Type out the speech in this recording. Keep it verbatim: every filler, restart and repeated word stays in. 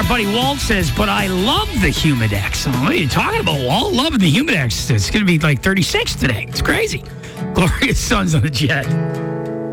Our buddy Walt says, but I love the Humidex. Oh, what are you talking about, Walt? Loving the Humidex. It's going to be like thirty-six today. It's crazy. Glorious Sons on the Jet.